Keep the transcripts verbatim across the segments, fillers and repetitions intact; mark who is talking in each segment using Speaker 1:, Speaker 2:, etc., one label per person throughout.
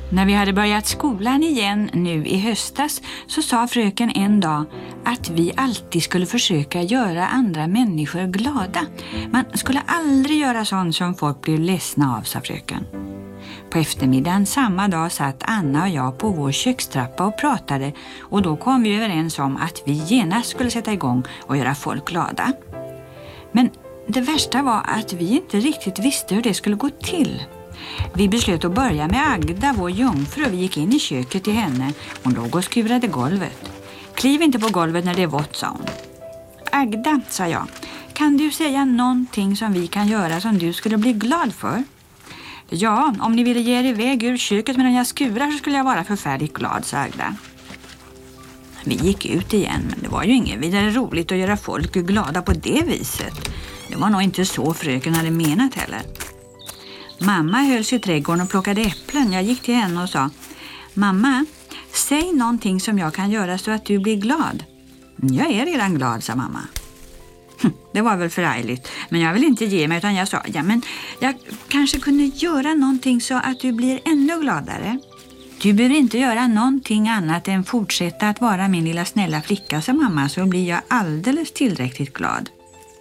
Speaker 1: När vi hade börjat skolan igen nu i höstas så sa fröken en dag att vi alltid skulle försöka göra andra människor glada. Man skulle aldrig göra sånt som folk blir ledsna av, sa fröken. På eftermiddagen samma dag satt Anna och jag på vår kökstrappa och pratade, och då kom vi överens om att vi genast skulle sätta igång och göra folk glada. Men det värsta var att vi inte riktigt visste hur det skulle gå till. Vi beslöt att börja med Agda, vår jungfru. Vi gick in i köket till henne. Hon låg och skurade golvet. Kliv inte på golvet när det är vått, sa hon. Agda, sa jag, kan du säga någonting som vi kan göra som du skulle bli glad för? Ja, om ni ville ge er iväg ur köket medan jag skurar så skulle jag vara förfärligt glad, sa Agda. Vi gick ut igen, men det var ju inget vidare roligt att göra folk glada på det viset. Det var nog inte så fröken hade menat heller. Mamma höll sig i trädgården och plockade äpplen. Jag gick till henne och sa, mamma, säg någonting som jag kan göra så att du blir glad. Jag är redan glad, sa mamma. Det var väl förargligt, men jag vill inte ge mig, utan jag sa, ja men jag kanske kunde göra någonting så att du blir ännu gladare. Du behöver inte göra någonting annat än fortsätta att vara min lilla snälla flicka, sa mamma, så blir jag alldeles tillräckligt glad.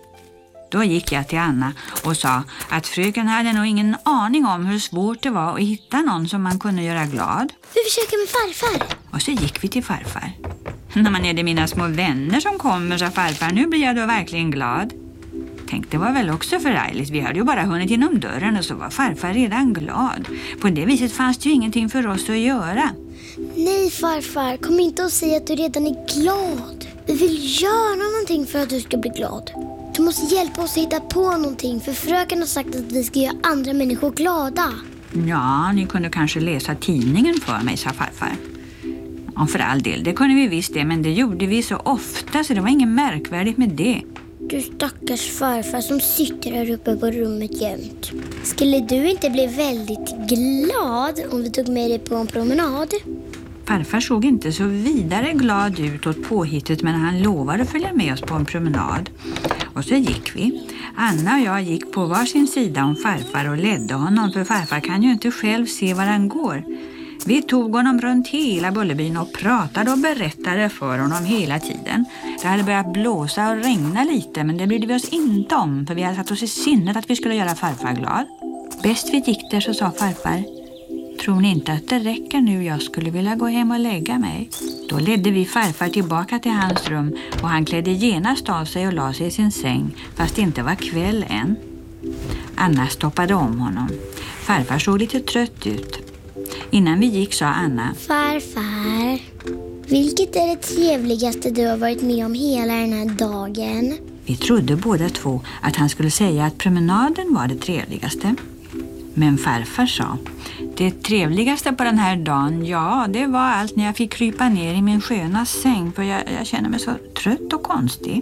Speaker 1: Då gick jag till Anna och sa att fröken hade nog ingen aning om hur svårt det var att hitta någon som man kunde göra glad.
Speaker 2: Vi försöker med farfar.
Speaker 1: Och så gick vi till farfar. När man är det mina små vänner som kommer, sa farfar, nu blir jag då verkligen glad. Tänk, det var väl också förargligt. Vi hade ju bara hunnit genom dörren och så var farfar redan glad. På det viset fanns det ju ingenting för oss att göra.
Speaker 2: Nej farfar, kom inte och säg att du redan är glad. Vi vill göra någonting för att du ska bli glad. Du måste hjälpa oss att hitta på någonting, för fröken har sagt att vi ska göra andra människor glada.
Speaker 1: Ja, ni kunde kanske läsa tidningen för mig, sa farfar. Och för all del, det kunde vi visst det, men det gjorde vi så ofta så det var inget märkvärdigt med det.
Speaker 2: Du stackars farfar som sitter här uppe på rummet jämt. Skulle du inte bli väldigt glad om vi tog med dig på en promenad?
Speaker 1: Farfar såg inte så vidare glad ut åt påhittet, men han lovade att följa med oss på en promenad. Och så gick vi. Anna och jag gick på varsin sida om farfar och ledde honom, för farfar kan ju inte själv se var han går. Vi tog honom runt hela Bullerbyn och pratade och berättade för honom hela tiden. Det hade börjat blåsa och regna lite, men det brydde vi oss inte om, för vi hade satt oss i sinnet att vi skulle göra farfar glad. Bäst vi gick där så sa farfar, tror ni inte att det räcker nu, jag skulle vilja gå hem och lägga mig? Då ledde vi farfar tillbaka till hans rum och han klädde genast av sig och la sig i sin säng, fast det inte var kväll än. Anna stoppade om honom. Farfar såg lite trött ut. Innan vi gick sa Anna,
Speaker 2: farfar, vilket är det trevligaste du har varit med om hela den här dagen?
Speaker 1: Vi trodde båda två att han skulle säga att promenaden var det trevligaste. Men farfar sa, det trevligaste på den här dagen, ja, det var allt när jag fick krypa ner i min sköna säng, för jag, jag känner mig så trött och konstig.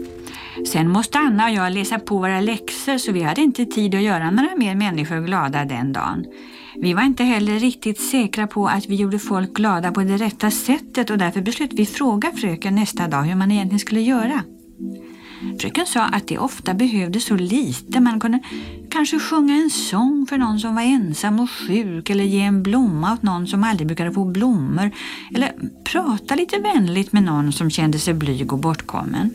Speaker 1: Sen måste Anna och jag läsa på våra läxor, så vi hade inte tid att göra några mer människor glada den dagen. Vi var inte heller riktigt säkra på att vi gjorde folk glada på det rätta sättet, och därför beslöt vi fråga fröken nästa dag hur man egentligen skulle göra. Fröken sa att det ofta behövde så lite. Man kunde kanske sjunga en sång för någon som var ensam och sjuk, eller ge en blomma åt någon som aldrig brukade få blommor, eller prata lite vänligt med någon som kände sig blyg och bortkommen.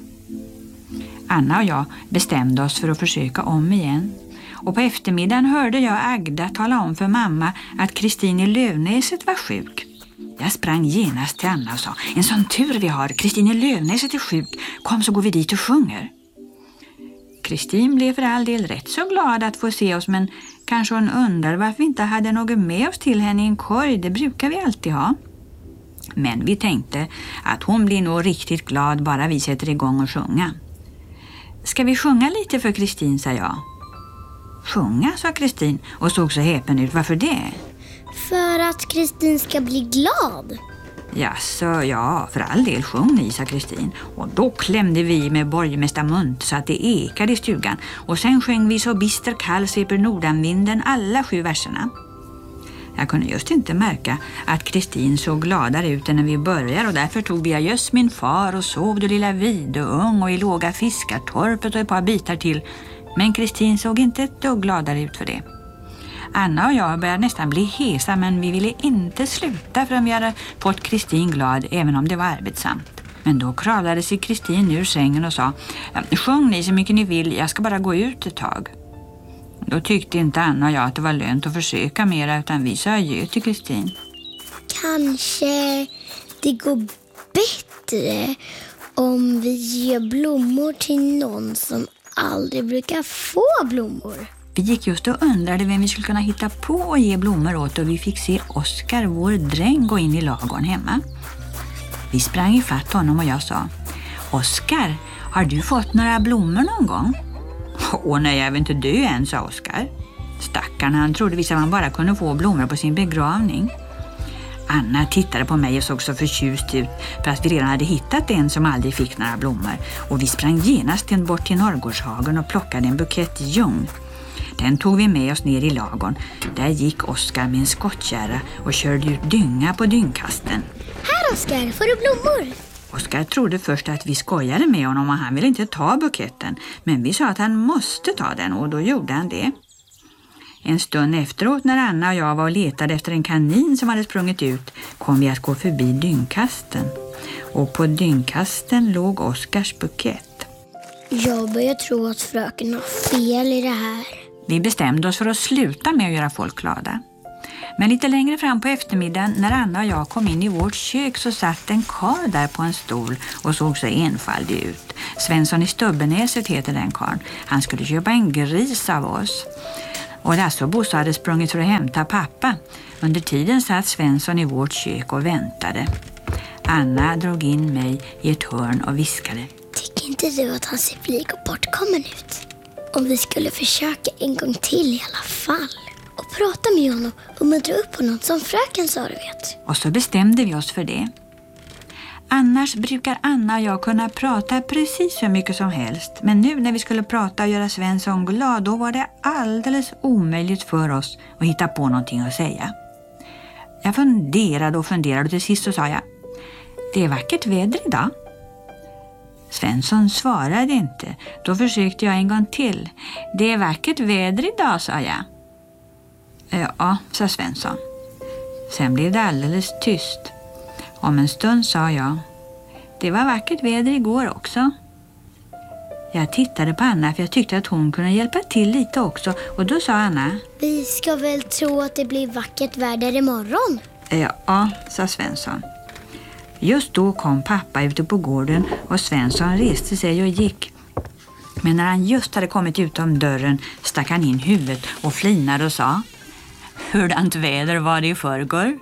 Speaker 1: Anna och jag bestämde oss för att försöka om igen. Och på eftermiddagen hörde jag Agda tala om för mamma att Kristin i Lövnäset var sjuk. Jag sprang genast till Anna och sa, en sån tur vi har, Kristin i Lövnäset är sjuk, kom så går vi dit och sjunger. Kristin blev för all del rätt så glad att få se oss, men kanske hon undrar varför vi inte hade något med oss till henne i en korg, det brukar vi alltid ha. Men vi tänkte att hon blir nog riktigt glad bara vi sätter igång och sjunga. Ska vi sjunga lite för Kristin, sa jag. Sjunga, sa Kristin och såg så häpen ut. Varför det?
Speaker 2: För att Kristin ska bli glad.
Speaker 1: Ja, så ja, för all del sjung ni, sa Kristin. Och då klämde vi med borgmästarmunt så att det ekade i stugan. Och sen sjöng vi så bister kall sveper nordanvinden alla sju verserna. Jag kunde just inte märka att Kristin såg gladare ut än när vi började, och därför tog vi adjöss min far och sov du lilla Vidung och i låga fiskartorpet och ett par bitar till. Men Kristin såg inte ett dugg gladare ut för det. Anna och jag började nästan bli hesa, men vi ville inte sluta förrän vi hade fått Kristin glad, även om det var arbetsamt. Men då kravlade sig Kristin ur sängen och sa: sjung ni så mycket ni vill, jag ska bara gå ut ett tag. Då tyckte inte Anna och jag att det var lönt att försöka mera, utan vi sa adjö till Kristin.
Speaker 2: Kanske det går bättre om vi ger blommor till någon som aldrig brukar få blommor.
Speaker 1: Vi gick just och undrade vem vi skulle kunna hitta på att ge blommor åt, och vi fick se Oskar, vår dräng, gå in i ladugården hemma. Vi sprang ifatt honom och jag sa: Oskar, har du fått några blommor någon gång? Åh nej, jag vill inte dö än, sa Oskar. Stackarn, han trodde visst att man bara kunde få blommor på sin begravning. Anna tittade på mig och såg så förtjust ut, fast vi redan hade hittat en som aldrig fick några blommor, och vi sprang genast bort till Norrgårdshagen och plockade en bukett ljung. Den tog vi med oss ner i ladugården. Där gick Oskar med en skottkärra och körde ut dynga på dyngkasten.
Speaker 2: Här Oskar, får du blommor?
Speaker 1: Oskar trodde först att vi skojade med honom och han ville inte ta buketten, men vi sa att han måste ta den, och då gjorde han det. En stund efteråt, när Anna och jag var och letade efter en kanin som hade sprungit ut, kom vi att gå förbi dyngkasten. Och på dyngkasten låg Oskars bukett.
Speaker 2: Jag börjar tro att fröken har fel i det här.
Speaker 1: Vi bestämde oss för att sluta med att göra folk glada. Men lite längre fram på eftermiddagen, när Anna och jag kom in i vårt kök, så satt en karl där på en stol och såg så enfaldig ut. Svensson i Stubbenäset heter den karln. Han skulle köpa en gris av oss. Och Lasse och Bosse hade sprungit för att hämta pappa. Under tiden satt Svensson i vårt kök och väntade. Anna drog in mig i ett hörn och viskade:
Speaker 2: Tycker inte du att han ser blyg och bortkommen ut? Om vi skulle försöka en gång till i alla fall. Och prata med honom och muntra upp honom som fröken sa, du vet.
Speaker 1: Och så bestämde vi oss för det. Annars brukar Anna och jag kunna prata precis hur mycket som helst. Men nu när vi skulle prata och göra Svensson glad, då var det alldeles omöjligt för oss att hitta på någonting att säga. Jag funderade och funderade och till sist så sa jag: det är vackert väder idag. Svensson svarade inte. Då försökte jag en gång till. Det är vackert väder idag, sa jag. Ja, sa Svensson. Sen blev det alldeles tyst. Om en stund sa jag: det var vackert väder igår också. Jag tittade på Anna för jag tyckte att hon kunde hjälpa till lite också. Och då sa Anna:
Speaker 2: vi ska väl tro att det blir vackert väder imorgon?
Speaker 1: Ja, sa Svensson. Just då kom pappa ute på gården och Svensson reste sig och gick. Men när han just hade kommit utom dörren stack han in huvudet och flinade och sa: hurdant väder var det i förrgår?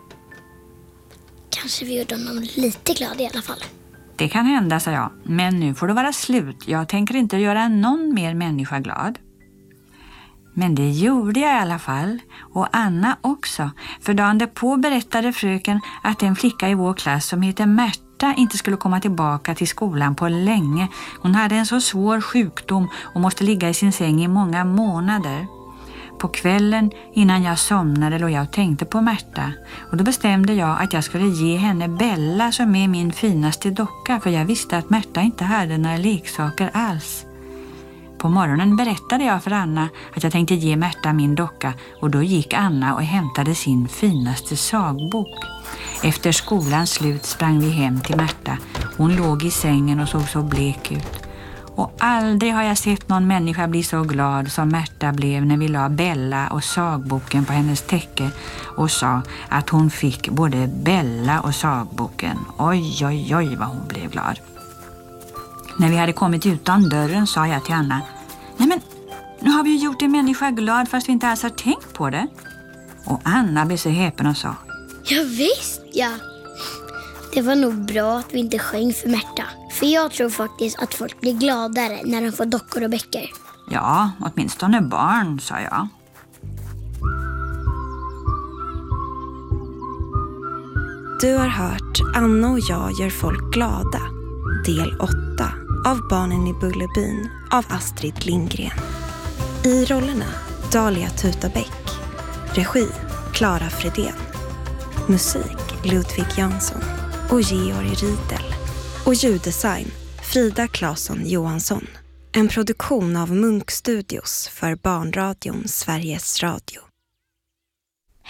Speaker 2: Kanske vi gjorde honom lite glad i alla fall.
Speaker 1: Det kan hända, sa jag. Men nu får det vara slut. Jag tänker inte göra någon mer människa glad. Men det gjorde jag i alla fall. Och Anna också. För dagen därpå berättade fröken att en flicka i vår klass som heter Märta inte skulle komma tillbaka till skolan på länge. Hon hade en så svår sjukdom och måste ligga i sin säng i många månader. På kvällen innan jag somnade låg jag och tänkte på Märta, och då bestämde jag att jag skulle ge henne Bella som är min finaste docka, för jag visste att Märta inte hade några leksaker alls. På morgonen berättade jag för Anna att jag tänkte ge Märta min docka, och då gick Anna och hämtade sin finaste sagbok. Efter skolans slut sprang vi hem till Märta. Hon låg i sängen och såg så blek ut. Och aldrig har jag sett någon människa bli så glad som Märta blev när vi la Bella och sagboken på hennes täcke och sa att hon fick både Bella och sagboken. Oj, oj, oj vad hon blev glad. När vi hade kommit utan dörren sa jag till Anna: nej men, nu har vi ju gjort en människa glad fast vi inte alls har tänkt på det. Och Anna blev så häpen och sa:
Speaker 2: ja visst, ja. Det var nog bra att vi inte sjöng för Märta. För jag tror faktiskt att folk blir gladare när de får dockor och bäcker.
Speaker 1: Ja, åtminstone barn, sa jag.
Speaker 3: Du har hört Anna och jag gör folk glada. Del åtta av Barnen i Bullerbyn av Astrid Lindgren. I rollerna Dahlia Tutabäck. Regi Clara Fredén. Musik Ludvig Jansson och Georg Riedel. Och ljuddesign Frida Claesson Johansson. En produktion av Munk Studios för Barnradion Sveriges Radio.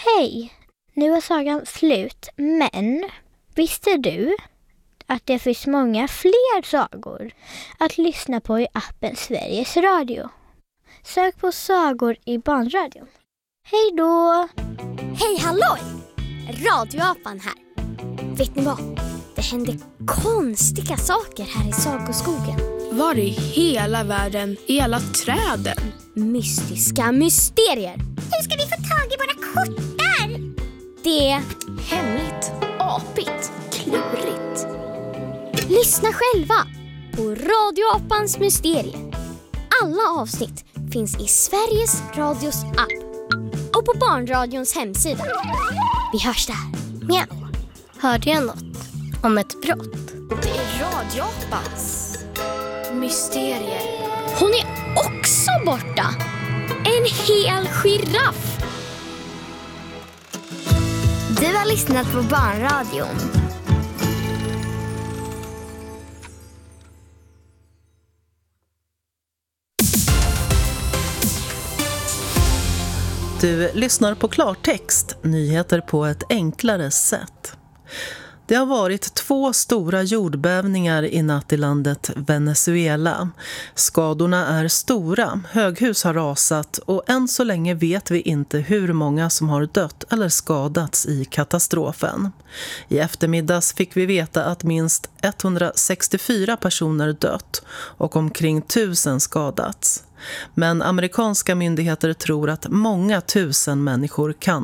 Speaker 4: Hej! Nu är sagan slut, men visste du att det finns många fler sagor att lyssna på i appen Sveriges Radio? Sök på sagor i barnradion. Hej då!
Speaker 5: Hej halloj! Radioapan här. Vet ni vad? Det händer konstiga saker här i Sagoskogen.
Speaker 6: Var i hela världen är alla träden?
Speaker 5: Mystiska mysterier.
Speaker 7: Hur ska vi få tag i våra kottar?
Speaker 5: Det är
Speaker 6: Hemligt, apigt, klurigt.
Speaker 5: Lyssna själva på Radioapans mysterier. Alla avsnitt finns i Sveriges Radios app och på Barnradions hemsida. Vi hörs där.
Speaker 2: Mjau. Hörde jag något om ett brott?
Speaker 6: Det är Radioapans mysterier.
Speaker 5: Hon är också borta. En hel giraff.
Speaker 2: Du har lyssnat på Barnradion.
Speaker 8: Du lyssnar på klartext, nyheter på ett enklare sätt. Det har varit två stora jordbävningar i natt i landet Venezuela. Skadorna är stora, höghus har rasat och än så länge vet vi inte hur många som har dött eller skadats i katastrofen. I eftermiddags fick vi veta att minst etthundrasextiofyra personer dött och omkring tusen skadats. Men amerikanska myndigheter tror att många tusen människor kan